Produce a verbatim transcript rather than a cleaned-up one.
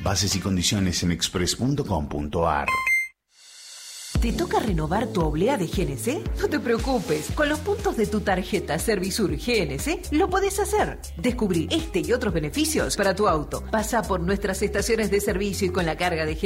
Bases y condiciones en express punto com punto a r. ¿Te toca renovar tu oblea de G N C? No te preocupes, con los puntos de tu tarjeta Servicur G N C lo podés hacer. Descubrí este y otros beneficios para tu auto. Pasa por nuestras estaciones de servicio y con la carga de G N C